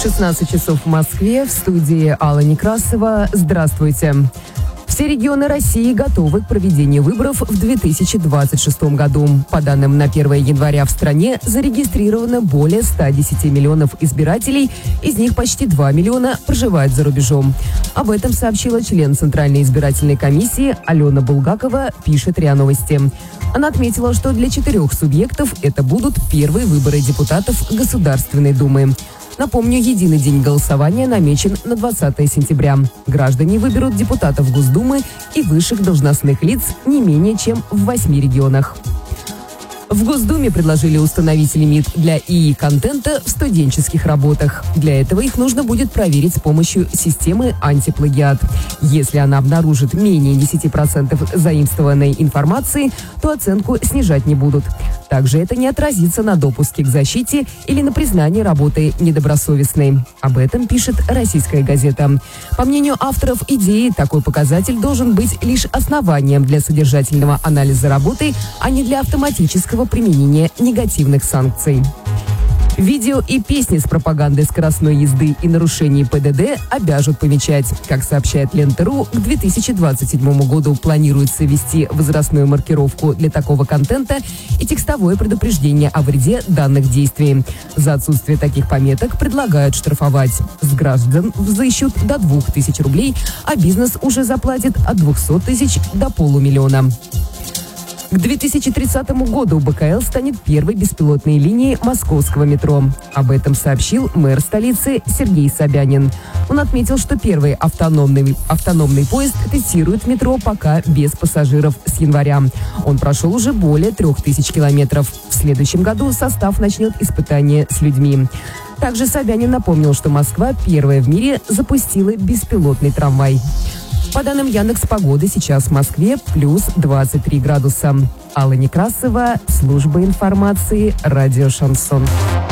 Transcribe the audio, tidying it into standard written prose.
16 часов в Москве, в студии Алла Некрасова. Здравствуйте. Все регионы России готовы к проведению выборов в 2026 году. По данным на 1 января в стране зарегистрировано более 110 миллионов избирателей, из них почти 2 миллиона проживают за рубежом. Об этом сообщила член Центральной избирательной комиссии Алена Булгакова, пишет РИА Новости. Она отметила, что для 4 субъектов это будут первые выборы депутатов Государственной Думы. Напомню, единый день голосования намечен на 20 сентября. Граждане выберут депутатов Госдумы и высших должностных лиц не менее чем в 8 регионах. В Госдуме предложили установить лимит для ИИ-контента в студенческих работах. Для этого их нужно будет проверить с помощью системы антиплагиат. Если она обнаружит менее 10% заимствованной информации, то оценку снижать не будут. Также это не отразится на допуске к защите или на признании работы недобросовестной. Об этом пишет «Российская газета». По мнению авторов идеи, такой показатель должен быть лишь основанием для содержательного анализа работы, а не для автоматического применения негативных санкций. Видео и песни с пропагандой скоростной езды и нарушений ПДД обяжут помечать. Как сообщает Лента.ру, к 2027 году планируется ввести возрастную маркировку для такого контента и текстовое предупреждение о вреде данных действий. За отсутствие таких пометок предлагают штрафовать. С граждан взыщут до 2000 рублей, а бизнес уже заплатит от 200 тысяч до 500 000. К 2030 году БКЛ станет первой беспилотной линией московского метро. Об этом сообщил мэр столицы Сергей Собянин. Он отметил, что первый автономный поезд тестирует в метро пока без пассажиров с января. Он прошел уже более 3000 километров. В следующем году состав начнет испытания с людьми. Также Собянин напомнил, что Москва первая в мире запустила беспилотный трамвай. По данным Яндекс.Погоды, сейчас в Москве плюс 23 градуса. Алла Некрасова, служба информации, радио «Шансон».